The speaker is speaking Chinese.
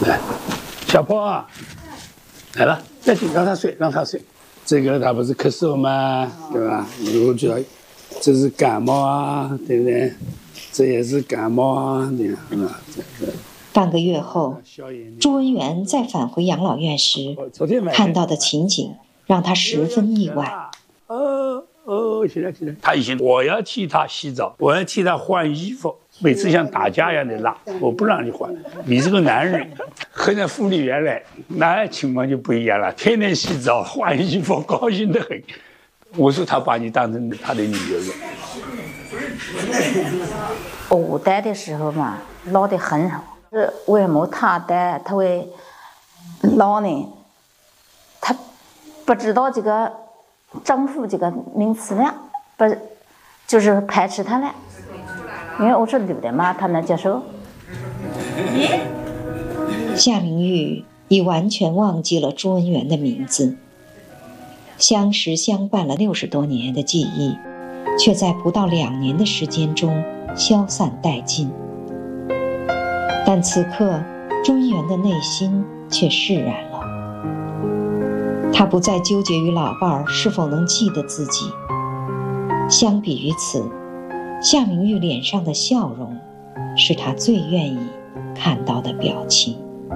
来，小破啊，来了，再去让他睡，让他睡。这个他不是咳嗽吗？对吧？以后就要，这是感冒啊，对不对？这也是感冒啊，这样啊，这。 半个月后，朱文元在返回养老院时，看到的情景让他十分意外。 起来！他以前我要替他洗澡，我要替他换衣服，每次像打架一样的拉，我不让你换，你是个男人。和在护理员来，那情况就不一样了，天天洗澡换衣服，高兴得很。我说他把你当成他的女儿了。 我带的时候嘛，老得很。为什么他带他会老呢？他不知道这个丈夫这个名词了，不就是排斥他了？因为我说对不对嘛，他能接受。 夏明玉已完全忘记了朱文元的名字，相识相伴了60多年的记忆，却在不到2年的时间中消散殆尽。但此刻，朱文元的内心却释然了。他不再纠结于老伴儿是否能记得自己。相比于此，夏明玉脸上的笑容，是他最愿意看到的表情。